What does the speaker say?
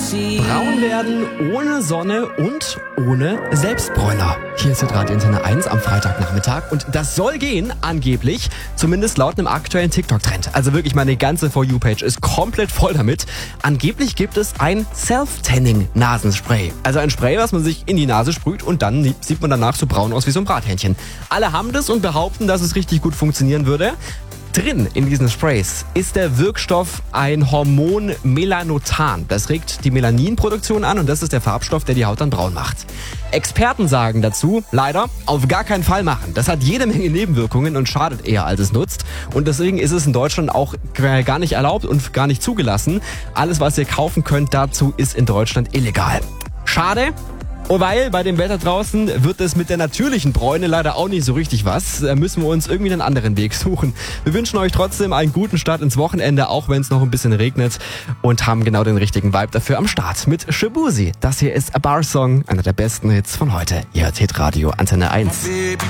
Braun werden ohne Sonne und ohne Selbstbräuner. Hier ist Radio Antenne 1 am Freitagnachmittag und das soll gehen, angeblich, zumindest laut einem aktuellen TikTok-Trend. Also wirklich, meine ganze For You-Page ist komplett voll damit. Angeblich gibt es ein Self-Tanning-Nasenspray. Also ein Spray, was man sich in die Nase sprüht und dann sieht man danach so braun aus wie so ein Brathähnchen. Alle haben das und behaupten, dass es richtig gut funktionieren würde. Drin in diesen Sprays ist der Wirkstoff ein Hormon Melanotan. Das regt die Melaninproduktion an und das ist der Farbstoff, der die Haut dann braun macht. Experten sagen dazu, leider, auf gar keinen Fall machen. Das hat jede Menge Nebenwirkungen und schadet eher, als es nutzt. Und deswegen ist es in Deutschland auch gar nicht erlaubt und gar nicht zugelassen. Alles, was ihr kaufen könnt dazu, ist in Deutschland illegal. Schade. Und weil bei dem Wetter draußen wird es mit der natürlichen Bräune leider auch nicht so richtig was. Da müssen wir uns irgendwie einen anderen Weg suchen. Wir wünschen euch trotzdem einen guten Start ins Wochenende, auch wenn es noch ein bisschen regnet. Und haben genau den richtigen Vibe dafür am Start mit Shaboozey. Das hier ist A Bar Song, einer der besten Hits von heute. Ihr hört Hitradio Antenne 1.